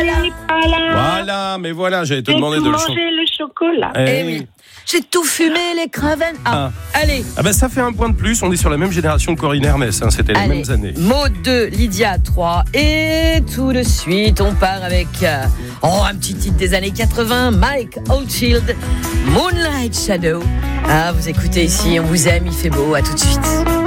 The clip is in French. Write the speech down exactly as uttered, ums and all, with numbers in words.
Voilà, mais voilà, j'allais te J'ai demander tout de le mangé chanter. le chocolat. Eh Eh oui. J'ai tout fumé, les cravennes. Ah, allez. Ah ben ça fait un point de plus, on est sur la même génération que Corinne Hermès, hein, c'était les Allez. mêmes années. Mot deux, Lydia trois. Et tout de suite, on part avec euh, oh, un petit titre des années quatre-vingts, Mike Oldfield, Moonlight Shadow. Ah, vous écoutez ici, on vous aime, il fait beau, à tout de suite.